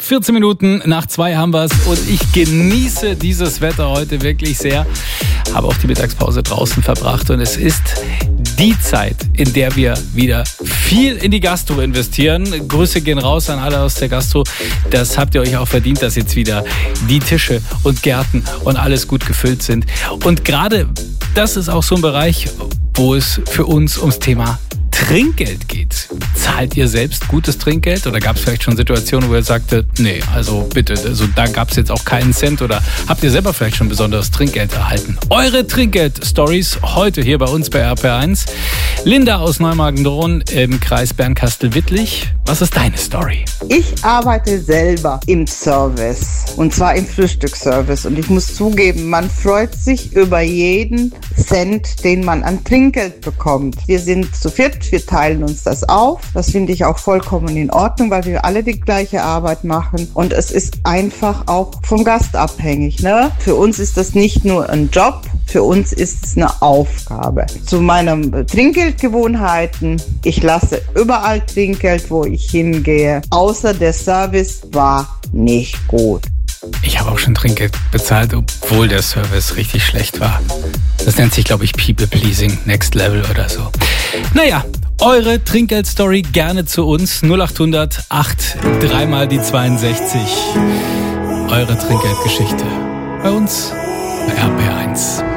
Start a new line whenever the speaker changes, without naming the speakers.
14 Minuten nach 2 haben wir es und ich genieße dieses Wetter heute wirklich sehr. Habe auch die Mittagspause draußen verbracht und es ist die Zeit, in der wir wieder viel in die Gastro investieren. Grüße gehen raus an alle aus der Gastro. Das habt ihr euch auch verdient, dass jetzt wieder die Tische und Gärten und alles gut gefüllt sind. Und gerade das ist auch so ein Bereich, wo es für uns ums Thema Trinkgeld geht. Zahlt ihr selbst gutes Trinkgeld oder gab es vielleicht schon Situationen, wo ihr sagtet, nee, also bitte, also da gab es jetzt auch keinen Cent oder habt ihr selber vielleicht schon besonderes Trinkgeld erhalten? Eure Trinkgeld-Stories heute hier bei uns bei RPR1. Linda aus Neumagen-Dhron im Kreis Bernkastel-Wittlich. Was ist deine Story?
Ich arbeite selber im Service und zwar im Frühstücksservice und ich muss zugeben, man freut sich über jeden Cent, den man an Trinkgeld bekommt. Wir sind zu viert, wir teilen uns das auf. Das finde ich auch vollkommen in Ordnung, weil wir alle die gleiche Arbeit machen und es ist einfach auch vom Gast abhängig, ne? Für uns ist das nicht nur ein Job, für uns ist es eine Aufgabe. Zu meinen Trinkgeldgewohnheiten, ich lasse überall Trinkgeld, wo ich hingehe, außer der Service war nicht gut.
Ich habe auch schon Trinkgeld bezahlt, obwohl der Service richtig schlecht war. Das nennt sich, glaube ich, People Pleasing Next Level oder so. Naja, eure Trinkgeld-Story gerne zu uns. 0800 8 3 mal die 62. Eure Trinkgeldgeschichte bei uns bei RPR1.